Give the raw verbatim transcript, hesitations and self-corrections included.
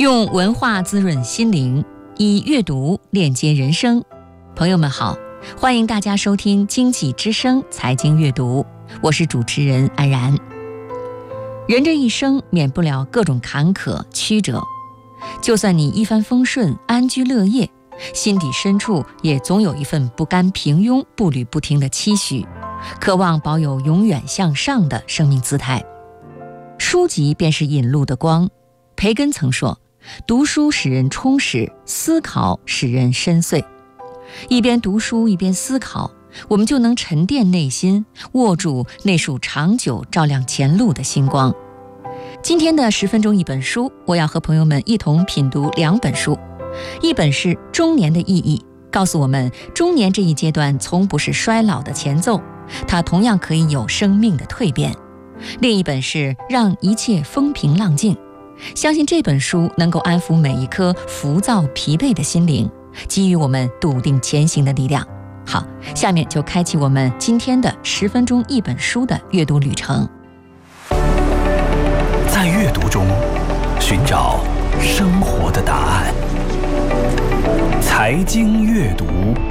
用文化滋润心灵，以阅读链接人生。朋友们好，欢迎大家收听经济之声财经阅读，我是主持人安然。人这一生免不了各种坎坷曲折，就算你一帆风顺安居乐业，心底深处也总有一份不甘平庸步履不停的期许，渴望保有永远向上的生命姿态。书籍便是引路的光。培根曾说，读书使人充实，思考使人深邃。一边读书一边思考，我们就能沉淀内心，握住那束长久照亮前路的星光。今天的十分钟一本书，我要和朋友们一同品读两本书。一本是《中年的意义》，告诉我们中年这一阶段从不是衰老的前奏，它同样可以有生命的蜕变。另一本是《让一切风平浪静》，相信这本书能够安抚每一颗浮躁疲惫的心灵，给予我们笃定前行的力量。好，下面就开启我们今天的十分钟一本书的阅读旅程。 在阅读中寻找生活的答案。财经阅读